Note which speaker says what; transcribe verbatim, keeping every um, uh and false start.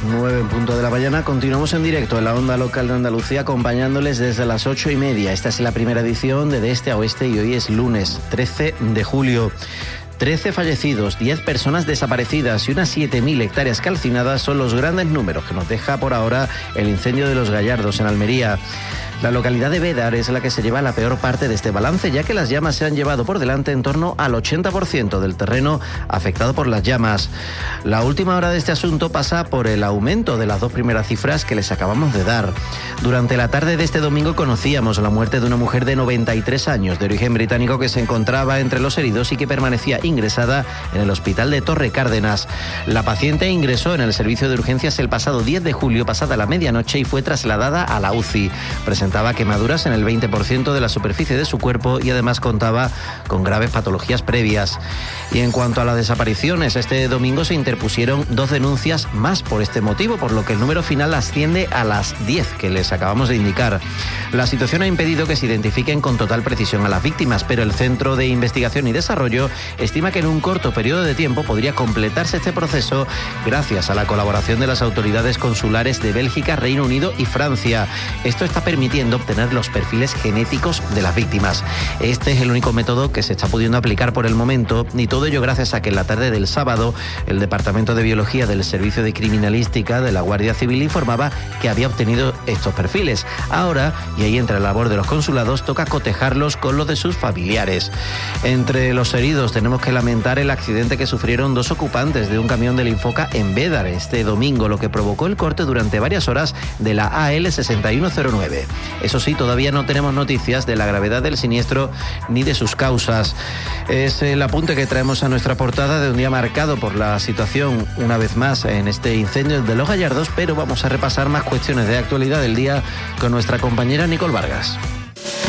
Speaker 1: nueve en punto de la mañana. Continuamos en directo en la onda local de Andalucía, acompañándoles desde las ocho y media. Esta es la primera edición de De Este a Oeste y hoy es lunes trece de julio. trece fallecidos, diez personas desaparecidas y unas siete mil hectáreas calcinadas son los grandes números que nos deja por ahora el incendio de Los Gallardos en Almería. La localidad de Bédar es la que se lleva la peor parte de este balance, ya que las llamas se han llevado por delante en torno al ochenta por ciento del terreno afectado por las llamas. La última hora de este asunto pasa por el aumento de las dos primeras cifras que les acabamos de dar. Durante la tarde de este domingo conocíamos la muerte de una mujer de noventa y tres años, de origen británico, que se encontraba entre los heridos y que permanecía ingresada en el hospital de Torre Cárdenas. La paciente ingresó en el servicio de urgencias el pasado diez de julio, pasada la medianoche, y fue trasladada a la U C I. Presentaba quemaduras en el veinte por ciento de la superficie de su cuerpo y además contaba con graves patologías previas. Y en cuanto a las desapariciones, este domingo se interpusieron dos denuncias más por este motivo, por lo que el número final asciende a las diez que les acabamos de indicar. La situación ha impedido que se identifiquen con total precisión a las víctimas, pero el Centro de Investigación y Desarrollo estima que en un corto periodo de tiempo podría completarse este proceso gracias a la colaboración de las autoridades consulares de Bélgica, Reino Unido y Francia. Esto está permitiendo obtener los perfiles genéticos de las víctimas. Este es el único método que se está pudiendo aplicar por el momento, y todo ello gracias a que en la tarde del sábado el Departamento de Biología del Servicio de Criminalística de la Guardia Civil informaba que había obtenido estos perfiles. Ahora, y ahí entra la labor de los consulados, toca cotejarlos con los de sus familiares. Entre los heridos tenemos que lamentar el accidente que sufrieron dos ocupantes de un camión del Infoca en Bédar este domingo, lo que provocó el corte durante varias horas de la A L sesenta y uno cero nueve. Eso sí, todavía no tenemos noticias de la gravedad del siniestro ni de sus causas. Es el apunte que traemos a nuestra portada de un día marcado por la situación, una vez más, en este incendio de Los Gallardos, pero vamos a repasar más cuestiones de actualidad del día con nuestra compañera Nicole Vargas.